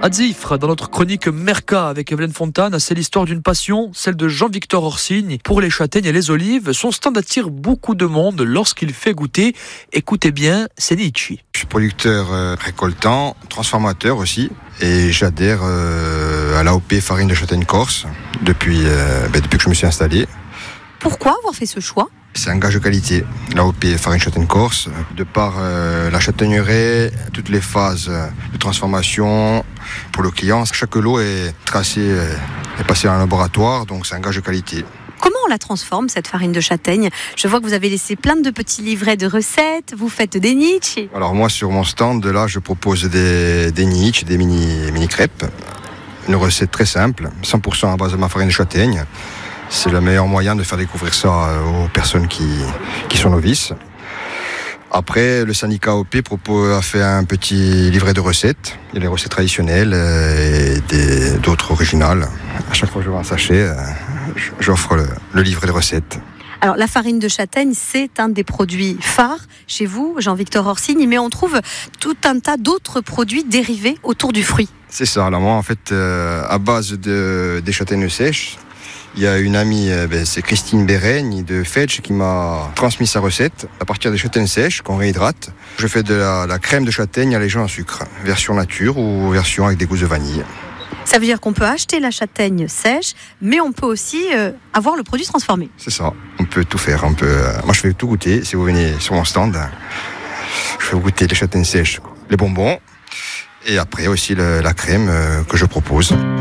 À Zifre, dans notre chronique Merca avec Evelyne Fontane, c'est l'histoire d'une passion, celle de Jean-Victor Orsini pour les châtaignes et les olives. Son stand attire beaucoup de monde lorsqu'il fait goûter. Écoutez bien, c'est Nietzsche. Je suis producteur récoltant, transformateur aussi, et j'adhère à l'AOP Farine de Châtaigne Corse depuis que je me suis installé. Pourquoi avoir fait ce choix ? C'est un gage de qualité, l'AOP Farine Châtaigne Corse, de par la châtaigneraie, toutes les phases de transformation pour le client. Chaque lot est tracé, est passé dans un laboratoire, donc c'est un gage de qualité. Comment on la transforme, cette farine de châtaigne ? Je vois que vous avez laissé plein de petits livrets de recettes, vous faites des niches. Alors moi, sur mon stand, là, je propose des niches, des mini crêpes. Une recette très simple, 100% à base de ma farine de châtaigne. C'est le meilleur moyen de faire découvrir ça aux personnes qui sont novices. Après, le syndicat AOP a fait un petit livret de recettes. Il y a les recettes traditionnelles et d'autres originales. À chaque fois que je vois un sachet, j'offre le livret de recettes. Alors, la farine de châtaigne, c'est un des produits phares chez vous, Jean-Victor Orsini, mais on trouve tout un tas d'autres produits dérivés autour du fruit. C'est ça. Alors moi, en fait, à base des châtaignes sèches, il y a une amie, c'est Christine Béreigne de Fetch qui m'a transmis sa recette. À partir des châtaignes sèches qu'on réhydrate, je fais de la crème de châtaigne allégée en sucre, version nature ou version avec des gousses de vanille. Ça veut dire qu'on peut acheter la châtaigne sèche, mais on peut aussi avoir le produit transformé. C'est ça, on peut tout faire. Moi, je fais tout goûter. Si vous venez sur mon stand, je fais goûter les châtaignes sèches, les bonbons, et après aussi la crème que je propose.